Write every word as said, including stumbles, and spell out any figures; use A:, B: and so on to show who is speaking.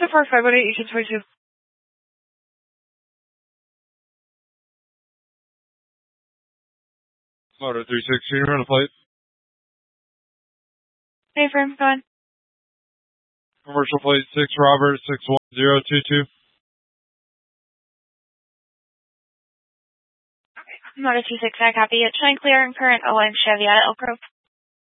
A: Delta four five one eight, Eastern twenty-two.
B: Motor three sixteen, you're on a flight.
A: Hey, firm, go on.
B: Commercial flight six Robert six one zero two two.
A: Motor two six, I copy. It's showing clear and current O M Chevy at Elk Grove.